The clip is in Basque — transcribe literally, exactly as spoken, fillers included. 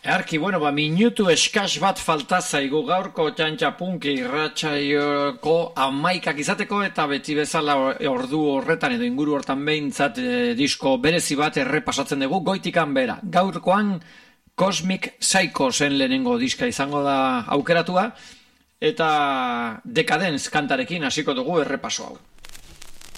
Earki, bueno, ba, minutu eskas bat falta zaigu gaurko txantxapunki irratsaioko amaikak izateko eta beti bezala ordu horretan edo inguru hortan behintzat e, disko berezi bat errepasatzen dugu goitikan bera. Gaurkoan Cosmic Psycho zen lehenengo diska izango da aukeratua eta Decadence kantarekin hasiko dugu errepaso hau.